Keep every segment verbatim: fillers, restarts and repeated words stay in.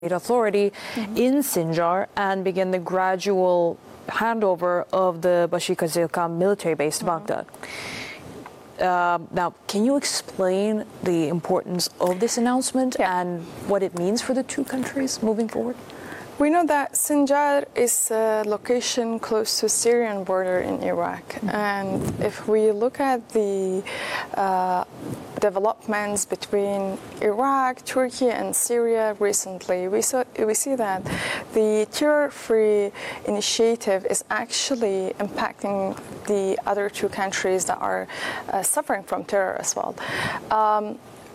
authority mm-hmm. in Sinjar and begin the gradual handover of the Bashir-Kazilkam military base to mm-hmm. Baghdad. Uh, now, can you explain the importance of this announcement yeah. and what it means for the two countries moving forward? We know that Sinjar is a location close to Syrian border in Iraq. Mm-hmm. And if we look at the uh, developments between Iraq, Turkey, and Syria recently, we, saw, we see that the terror-free initiative is actually impacting the other two countries that are uh, suffering from terror as well. Um,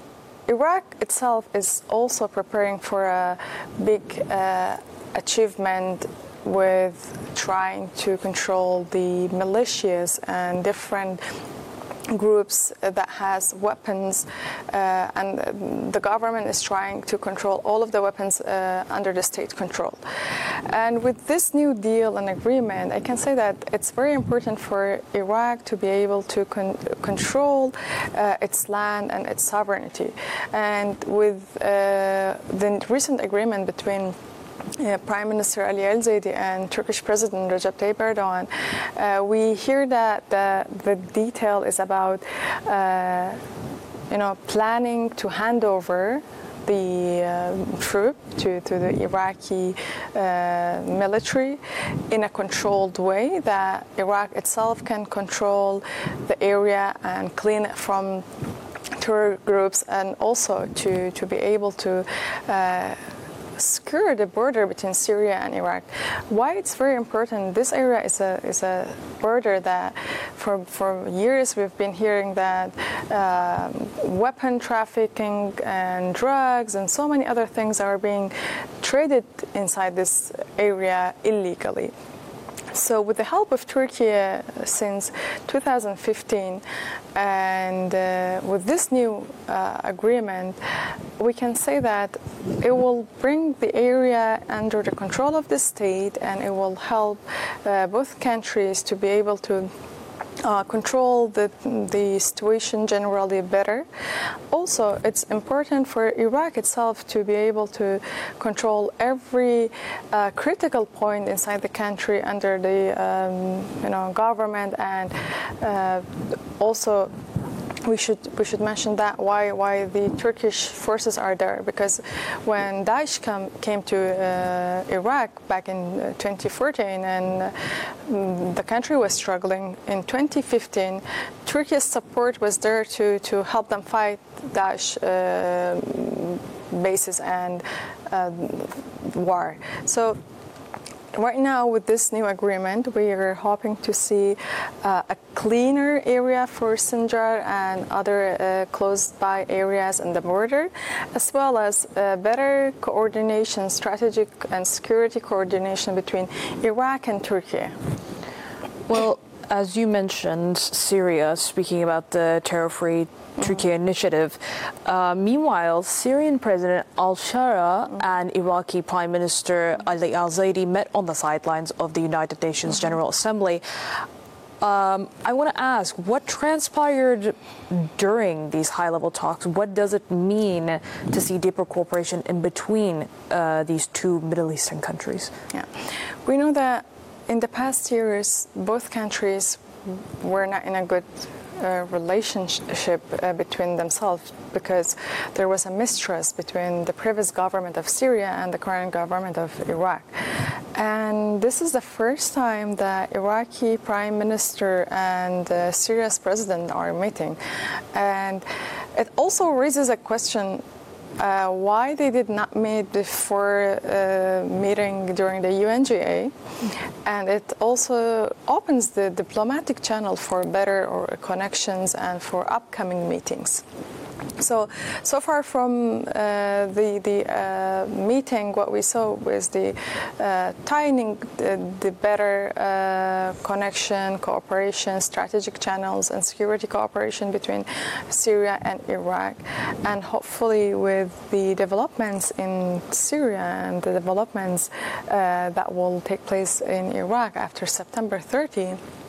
Iraq itself is also preparing for a big uh, achievement with trying to control the militias and different groups that has weapons, uh, and the government is trying to control all of the weapons uh, under the state control. And with this new deal and agreement, I can say that it's very important for Iraq to be able to con- control uh, its land and its sovereignty. And with uh, the recent agreement between Uh, Prime Minister Ali Al-Zaidi and Turkish President Recep Tayyip Erdogan, uh, we hear that the, the detail is about, uh, you know, planning to hand over the uh, troop to, to the Iraqi uh, military in a controlled way, that Iraq itself can control the area and clean it from terror groups, and also to, to be able to uh, secure the border between Syria and Iraq. Why it's very important? This area is a is a border that for for years we've been hearing that uh, weapon trafficking and drugs and so many other things are being traded inside this area illegally. So with the help of Turkey uh, since two thousand fifteen, and uh, with this new uh, agreement, we can say that it will bring the area under the control of the state, and it will help uh, both countries to be able to Uh, control the, the situation generally better. Also, it's important for Iraq itself to be able to control every uh, critical point inside the country under the um, you know government, and uh, also We should we should mention that why why the Turkish forces are there, because when Daesh come, came to uh, Iraq back in twenty fourteen and uh, the country was struggling in twenty fifteen, Turkey's support was there to to help them fight Daesh uh, bases and uh, war. So right now, with this new agreement, we are hoping to see uh, a cleaner area for Sinjar and other uh, close-by areas in the border, as well as uh, better coordination, strategic and security coordination between Iraq and Turkey. Well, as you mentioned, Syria, speaking about the terror-free Turkey initiative. Uh, meanwhile, Syrian President al-Shara mm-hmm. and Iraqi Prime Minister Ali Al-Zaidi met on the sidelines of the United Nations mm-hmm. General Assembly. Um, I want to ask, what transpired during these high-level talks? What does it mean to see deeper cooperation in between uh, these two Middle Eastern countries? Yeah, we know that in the past years, both countries were not in a good Uh, relationship uh, between themselves, because there was a mistrust between the previous government of Syria and the current government of Iraq. And this is the first time that Iraqi Prime Minister and uh, Syria's president are meeting. And it also raises a question Uh, why they did not meet before uh, meeting during the U N G A, and it also opens the diplomatic channel for better or connections and for upcoming meetings. So, so far from uh, the, the uh, meeting, what we saw was the uh, tightening the, the better uh, connection, cooperation, strategic channels, and security cooperation between Syria and Iraq. And hopefully with the developments in Syria and the developments uh, that will take place in Iraq after September thirteenth,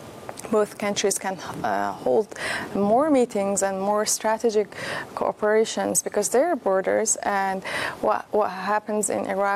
both countries can uh, hold more meetings and more strategic cooperations because there are borders, and what, what happens in Iraq